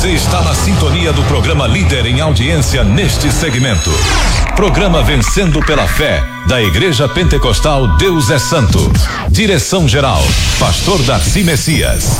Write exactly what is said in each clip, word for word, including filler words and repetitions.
Você está na sintonia do programa líder em audiência neste segmento. Programa Vencendo pela Fé, da Igreja Pentecostal Deus é Santo. Direção-geral, Pastor Darcy Messias.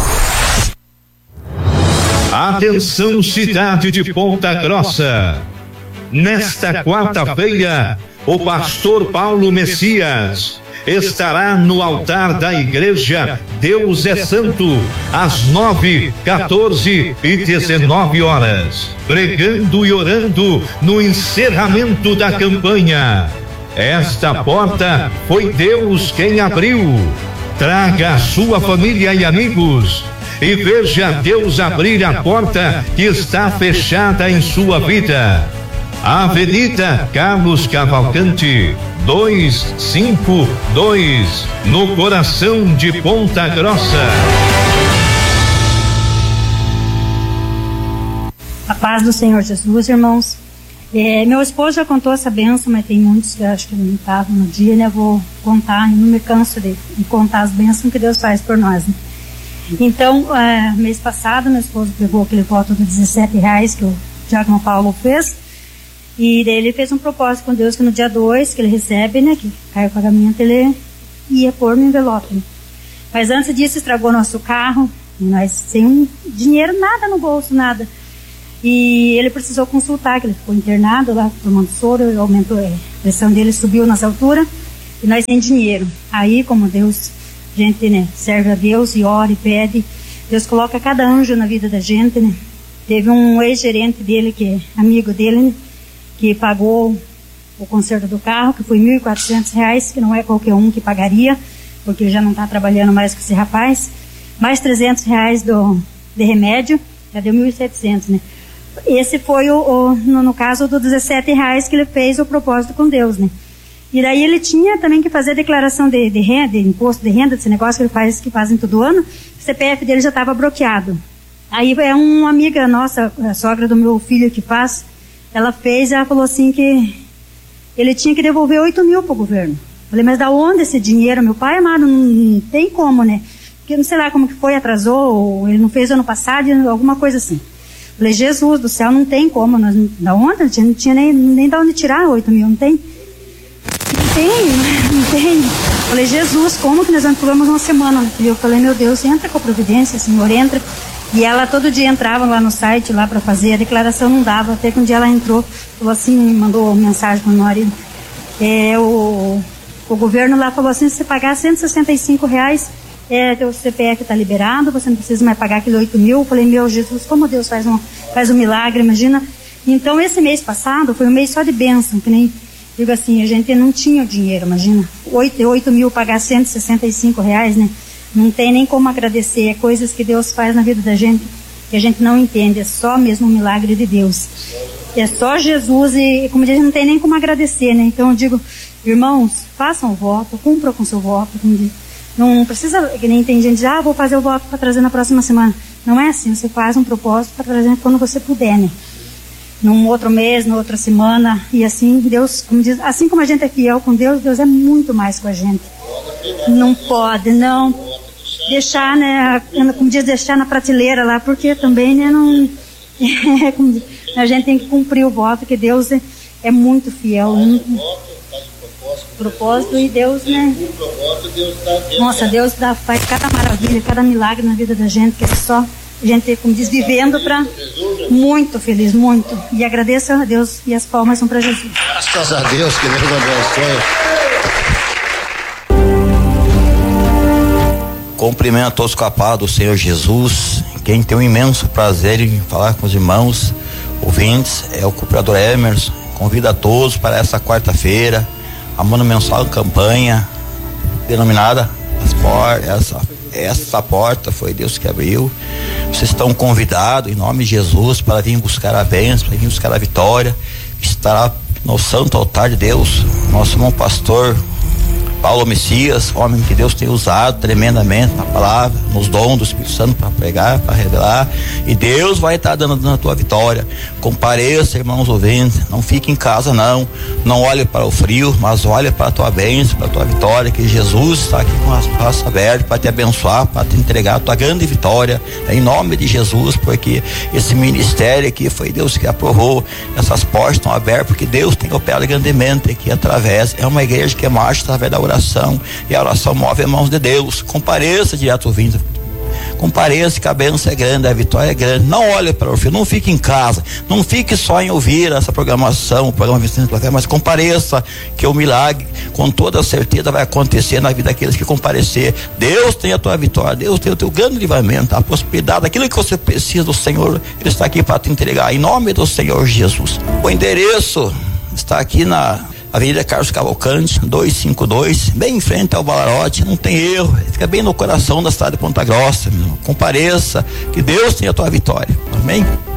Atenção, cidade de Ponta Grossa. Nesta quarta-feira, o pastor Paulo Messias estará no altar da Igreja Deus é Santo, às nove, quatorze e dezenove horas, pregando e orando no encerramento da campanha. Esta porta foi Deus quem abriu. Traga a sua família e amigos e veja Deus abrir a porta que está fechada em sua vida. Avenida Carlos Cavalcante, duzentos e cinquenta e dois, no coração de Ponta Grossa. A paz do Senhor Jesus, irmãos. É, meu esposo já contou essa bênção, mas tem muitos que eu acho que não estavam no dia, né? Eu vou contar, não me canso de, de contar as bênçãos que Deus faz por nós, né? Então, é, mês passado, meu esposo pegou aquele voto de dezessete reais que o Diácono Paulo fez. E daí ele fez um propósito com Deus que no dia dois, que ele recebe, né, que cai o pagamento, ele ia pôr no envelope. Né? Mas antes disso estragou nosso carro, e nós sem dinheiro, nada no bolso, nada. E ele precisou consultar, que ele ficou internado lá, tomando soro, aumentou, a pressão dele subiu nas alturas, e nós sem dinheiro. Aí, como Deus, a gente, né, serve a Deus e ora e pede, Deus coloca cada anjo na vida da gente, né. Teve um ex-gerente dele, que é amigo dele, né, que pagou o conserto do carro, que foi mil e quatrocentos reais, que não é qualquer um que pagaria, porque ele já não está trabalhando mais com esse rapaz, mais trezentos reais do, de remédio, já deu mil e setecentos, né? Esse foi, o, o no, no caso, do dezessete reais que ele fez o propósito com Deus, né? E daí ele tinha também que fazer a declaração de, de renda, de imposto de renda, desse negócio que ele faz, que fazem todo ano, o C P F dele já estava bloqueado. Aí é uma amiga nossa, a sogra do meu filho que faz, ela fez, ela falou assim que ele tinha que devolver oito mil para o governo. Falei, mas da onde esse dinheiro? Meu pai amado, não, não tem como, né? Porque não sei lá como que foi, atrasou, ou ele não fez ano passado, alguma coisa assim. Falei, Jesus do céu, não tem como, nós, da onde? Não tinha, não tinha nem, nem da onde tirar oito mil, não tem? Não tem, não tem. Falei, Jesus, como que nós entramos uma semana? E eu falei, meu Deus, entra com a providência, Senhor, entra. E ela todo dia entrava lá no site lá para fazer, a declaração não dava, até que um dia ela entrou, falou assim, mandou mensagem para o meu marido, é, o, o governo lá falou assim, se você pagar cento e sessenta e cinco reais, é, teu C P F está liberado, você não precisa mais pagar aquele oito mil. Eu falei, meu Jesus, como Deus faz um, faz um milagre, imagina. Então esse mês passado foi um mês só de bênção, que nem, digo assim, a gente não tinha dinheiro, imagina, oito mil pagar cento e sessenta e cinco reais, né? Não tem nem como agradecer, é coisas que Deus faz na vida da gente que a gente não entende, é só mesmo um milagre de Deus. É só Jesus e, como diz, não tem nem como agradecer, né? Então eu digo, irmãos, façam o voto, cumpram com o seu voto. Não precisa, que nem tem gente que diz, ah, vou fazer o voto para trazer na próxima semana. Não é assim, você faz um propósito para trazer quando você puder, né? Num outro mês, na outra semana, e assim, Deus, como diz, assim como a gente é fiel com Deus, Deus é muito mais com a gente. Não pode, não deixar, né, como diz, deixar na prateleira lá, porque também, né, não, é, como diz, a gente tem que cumprir o voto, que Deus é, é muito fiel, muito, propósito, e Deus, né, nossa, Deus dá, faz cada maravilha, cada milagre na vida da gente, que é só a gente, como diz, vivendo para muito feliz, muito, e agradeço a Deus, e as palmas são para Jesus. Graças a Deus, que Deus abençoe. Cumprimento a todos com a paz do Senhor Jesus. Quem tem um imenso prazer em falar com os irmãos ouvintes é o cooperador Emerson. Convido a todos para essa quarta-feira, a monumental campanha denominada as por, essa, essa porta foi Deus que abriu. Vocês estão convidados em nome de Jesus para vir buscar a bênção, para vir buscar a vitória. Estará no santo altar de Deus nosso irmão pastor Paulo Messias, homem que Deus tem usado tremendamente na palavra, nos dons do Espírito Santo para pregar, para revelar, e Deus vai estar dando, dando a tua vitória. Compareça, irmãos ouvintes, não fique em casa não, não olhe para o frio, mas olhe para a tua bênção, para a tua vitória, que Jesus está aqui com as braças abertas para te abençoar, para te entregar a tua grande vitória, em nome de Jesus, porque esse ministério aqui foi Deus que aprovou, essas portas estão abertas porque Deus tem operado grandemente aqui através, é uma igreja que marcha através da oração, e a oração move as mãos de Deus. Compareça direto vindo, compareça, que a bênção é grande, a vitória é grande. Não olhe para o fio, não fique em casa, não fique só em ouvir essa programação, o programa Vencendo pela Fé, mas compareça, que o milagre com toda certeza vai acontecer na vida daqueles que comparecer. Deus tem a tua vitória, Deus tem o teu grande livramento, a prosperidade, aquilo que você precisa do Senhor, Ele está aqui para te entregar, em nome do Senhor Jesus. O endereço está aqui na Avenida Carlos Cavalcante, duzentos e cinquenta e dois, bem em frente ao Balarote, não tem erro, fica bem no coração da cidade de Ponta Grossa. Compareça, que Deus tenha a tua vitória. Amém?